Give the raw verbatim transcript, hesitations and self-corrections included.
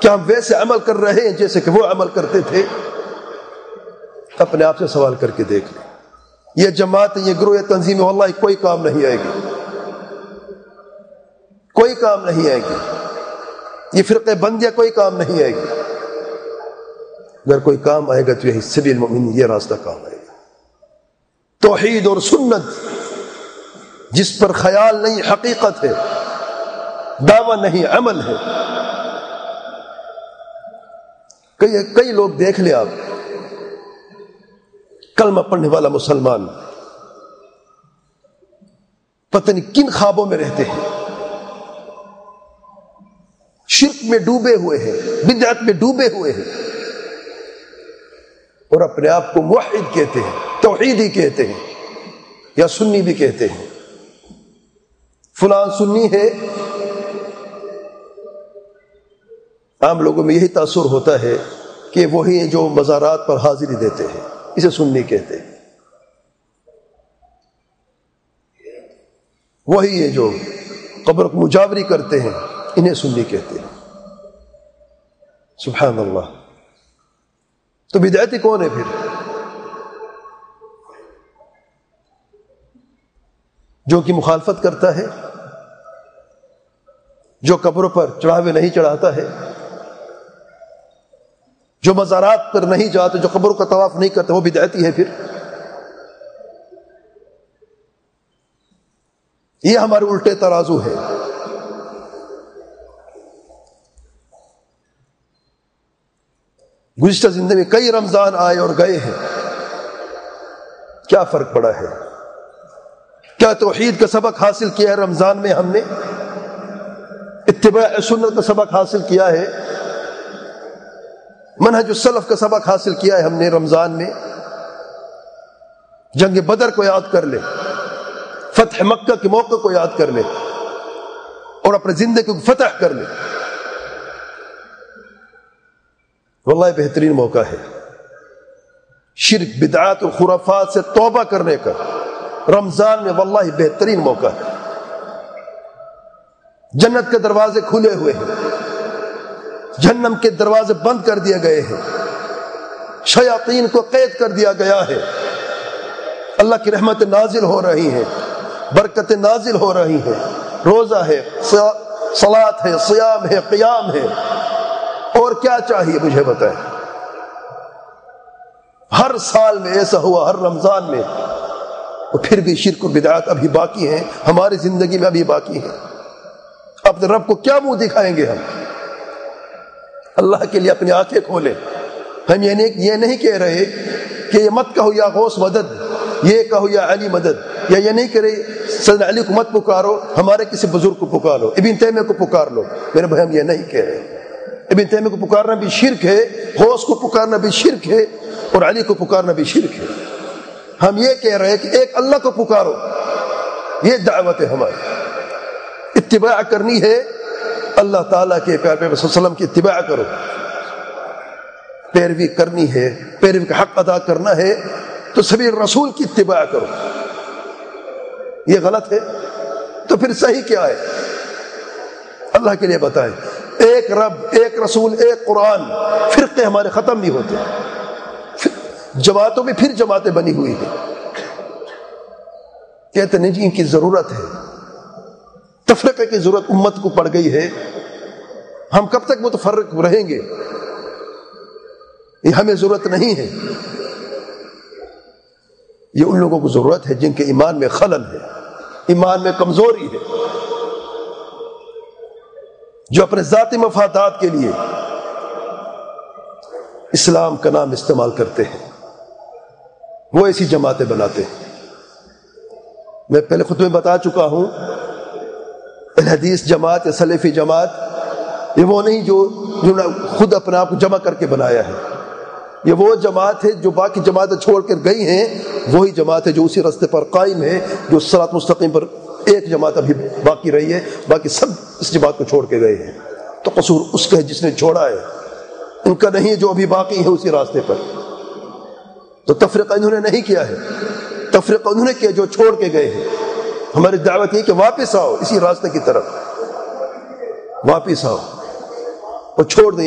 کیا ہم ویسے عمل کر رہے ہیں جیسے کہ وہ عمل کرتے تھے؟ اپنے آپ سے سوال کر کے دیکھ لیں. یہ جماعت، یہ گروہ، یہ تنظیم واللہ کوئی کام نہیں آئے گی، کوئی کام نہیں آئے گی. یہ فرقے بندیاں کوئی کام نہیں آئے گی. اگر کوئی کام آئے گا تو یہی سبیل المؤمنین، یہ راستہ کام آئے گا. توحید اور سنت جس پر خیال نہیں حقیقت ہے، دعویٰ نہیں عمل ہے. کئی کئی لوگ دیکھ لیں آپ، کلمہ پڑھنے والا مسلمان پتہ نہیں کن خوابوں میں رہتے ہیں، شرک میں ڈوبے ہوئے ہیں، بدعت میں ڈوبے ہوئے ہیں، اور اپنے آپ کو موحد کہتے ہیں، توحیدی کہتے ہیں، یا سنی بھی کہتے ہیں. فلان سنی ہے. عام لوگوں میں یہی تاثر ہوتا ہے کہ وہی ہیں جو مزارات پر حاضری دیتے ہیں، اسے سنی کہتے ہیں. وہی ہیں جو قبر کو مجاوری کرتے ہیں، انہیں سنی کہتے ہیں. سبحان اللہ. تو بدعتی کون ہے پھر؟ جو کی مخالفت کرتا ہے، جو قبروں پر چڑھاوے نہیں چڑھاتا ہے، جو مزارات پر نہیں جاتے، جو قبروں کا طواف نہیں کرتے، وہ بدعتی ہے. پھر یہ ہمارے الٹے ترازو ہے. گزشتہ زندگی میں کئی رمضان آئے اور گئے ہیں، کیا فرق پڑا ہے؟ کیا توحید کا سبق حاصل کیا ہے رمضان میں؟ ہم نے اتباع سنت کا سبق حاصل کیا ہے، منہج السلف کا سبق حاصل کیا ہے ہم نے رمضان میں. جنگ بدر کو یاد کر لے، فتح مکہ کے موقع کو یاد کر لے، اور اپنے زندگی کو فتح کر لے. واللہ بہترین موقع ہے شرک، بدعات اور خرافات سے توبہ کرنے کا. رمضان میں واللہ بہترین موقع ہے. جنت کے دروازے کھلے ہوئے ہیں، جہنم کے دروازے بند کر دیے گئے ہیں، شیاطین کو قید کر دیا گیا ہے. اللہ کی رحمت نازل ہو رہی ہیں، برکتیں نازل ہو رہی ہیں. روزہ ہے، صلاۃ ہے، صیام ہے، قیام ہے. اور کیا چاہیے مجھے بتائیں؟ ہر سال میں ایسا ہوا، ہر رمضان میں. اور پھر بھی شرک و بدعات ابھی باقی ہیں، ہماری زندگی میں ابھی باقی ہیں. اپنے رب کو کیا منہ دکھائیں گے ہم؟ اللہ کے لیے اپنی آنکھیں کھولیں. ہم یہ نہیں یہ نہیں کہہ رہے کہ یہ مت کہو یا غوث مدد، یہ کہو یا علی مدد، یا یہ نہیں کہہ رہے سیدنا علی کو مت پکارو، ہمارے کسی بزرگ کو پکارو، ابن تیمیہ کو پکار لو. میرے بھائی ہم یہ نہیں کہہ رہے. ابن تیمیہ کو پکارنا بھی شرک ہے، غوث کو پکارنا بھی شرک ہے، اور علی کو پکارنا بھی شرک ہے. ہم یہ کہہ رہے ہیں کہ ایک اللہ کو پکارو، یہ دعوت ہے ہماری. اتباع کرنی ہے اللہ تعالیٰ کے پیارے پیغمبر صلی اللہ علیہ وسلم کی اتباع کرو. پیروی کرنی ہے، پیروی کا حق ادا کرنا ہے تو سبھی رسول کی اتباع کرو. یہ غلط ہے تو پھر صحیح کیا ہے؟ اللہ کے لیے بتائیں. ایک رب، ایک رسول، ایک قرآن. فرقے ہمارے ختم نہیں ہوتے. جماعتوں میں پھر جماعتیں بنی ہوئی ہیں. کہتے نہیں جی ان کی ضرورت ہے، تفرقے کی ضرورت امت کو پڑ گئی ہے. ہم کب تک متفرق رہیں گے؟ یہ ہمیں ضرورت نہیں ہے. یہ ان لوگوں کو ضرورت ہے جن کے ایمان میں خلل ہے، ایمان میں کمزوری ہے، جو اپنے ذاتی مفادات کے لیے اسلام کا نام استعمال کرتے ہیں، وہ ایسی جماعتیں بناتے ہیں. میں پہلے خطبے میں بتا چکا ہوں، الحدیث جماعت یا سلفی جماعت یہ وہ نہیں جو جو خود اپنے آپ کو جمع کر کے بنایا ہے. یہ وہ جماعت ہے جو باقی جماعتیں چھوڑ کر گئی ہیں، وہی جماعت ہے جو اسی راستے پر قائم ہے، جو صراط مستقیم پر. ایک جماعت ابھی باقی رہی ہے، باقی سب اس جماعت کو چھوڑ کے گئے ہیں. تو قصور اس کا ہے جس نے چھوڑا ہے، ان کا نہیں ہے جو ابھی باقی ہے اسی راستے پر. تو تفریقہ انہوں نے نہیں کیا ہے، تفریقہ انہوں نے کیا جو چھوڑ کے گئے ہیں. ہماری دعوت یہ کہ واپس آؤ اسی راستے کی طرف، واپس آؤ اور چھوڑ دیں